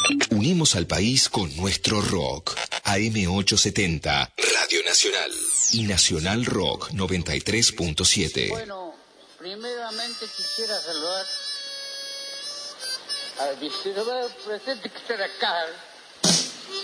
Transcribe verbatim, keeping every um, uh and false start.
Unimos al país con nuestro rock. A M ochocientos setenta, Radio Nacional. Y Nacional Rock noventa y tres punto siete. Bueno, primeramente quisiera saludar al vicepresidente que está acá,